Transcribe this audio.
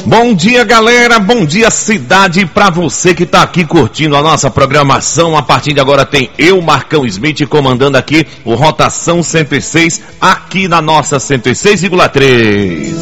Bom dia, galera, bom dia, cidade, para você que tá aqui curtindo a nossa programação. A partir de agora tem eu, Marcão Smith, comandando aqui o Rotação 106, aqui na nossa 106,3.